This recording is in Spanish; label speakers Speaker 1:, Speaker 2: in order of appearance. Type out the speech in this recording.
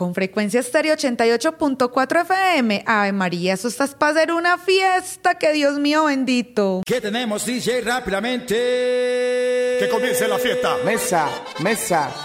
Speaker 1: con Frecuencia Estéreo 88.4 FM. Ave María, eso estás para hacer una fiesta, que Dios mío bendito.
Speaker 2: ¿Qué tenemos, DJ? Rápidamente.
Speaker 3: Que comience la fiesta.
Speaker 4: Mesa.